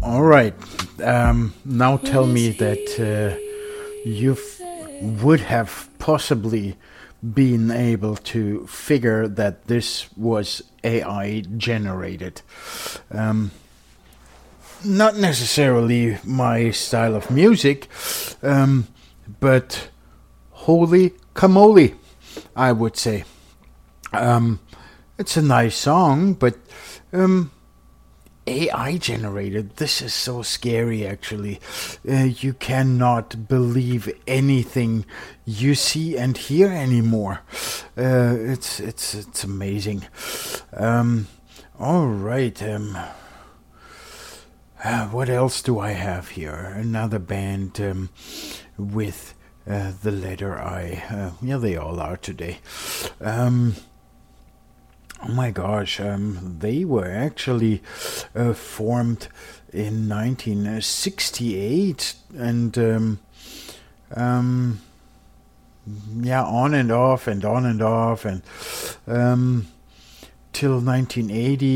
All right. Now tell me that you would have possibly been able to figure that this was AI generated. Um, Not necessarily my style of music, but holy camole, I would say. Um, it's a nice song, but um, AI generated. This is so scary, actually. You cannot believe anything you see and hear anymore. It's amazing. Um, all right. What else do I have here? Another band with the letter I. Yeah, they all are today. Um, Oh my gosh, they were actually formed in 1968 and um, yeah, on and off and on and off and till 1980.